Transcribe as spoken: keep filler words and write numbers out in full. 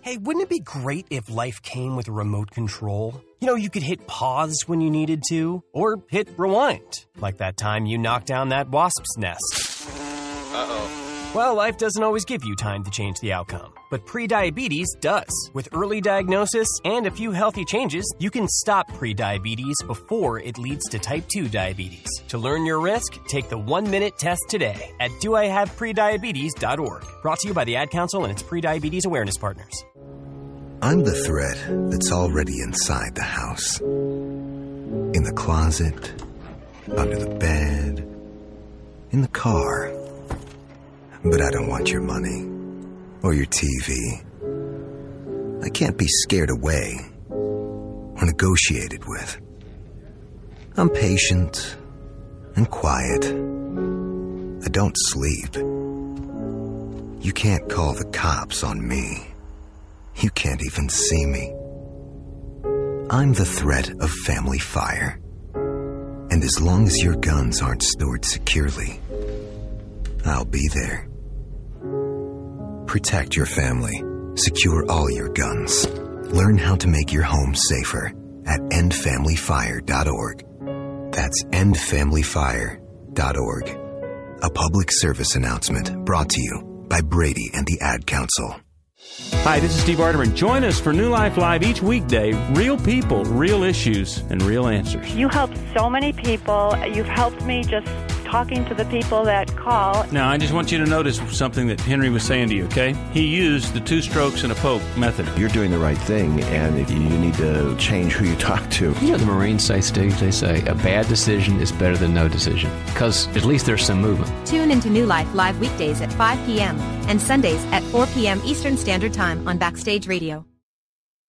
Hey, wouldn't it be great if life came with a remote control? You know, you could hit pause when you needed to, or hit rewind, like that time you knocked down that wasp's nest. Uh-oh. Well, life doesn't always give you time to change the outcome, but prediabetes does. With early diagnosis and a few healthy changes, you can stop prediabetes before it leads to type two diabetes. To learn your risk, take the one-minute test today at do I have prediabetes dot org. Brought to you by the Ad Council and its prediabetes awareness partners. I'm the threat that's already inside the house. In the closet, under the bed, in the car. But I don't want your money or your T V. I can't be scared away or negotiated with. I'm patient and quiet. I don't sleep. You can't call the cops on me. You can't even see me. I'm the threat of family fire. And as long as your guns aren't stored securely, I'll be there. Protect your family. Secure all your guns. Learn how to make your home safer at end family fire dot org. That's end family fire dot org. A public service announcement brought to you by Brady and the Ad Council. Hi, this is Steve Arterman. Join us for New Life Live each weekday. Real people, real issues, and real answers. You help so many people. You've helped me just talking to the people that call. Now, I just want you to notice something that Henry was saying to you, okay? He used the two strokes and a poke method. You're doing the right thing, and if you need to change who you talk to. You know the Marines say, Steve, they say a bad decision is better than no decision, because at least there's some movement. Tune into New Life Live weekdays at five p.m. and Sundays at four p.m. Eastern Standard Time on Backstage Radio.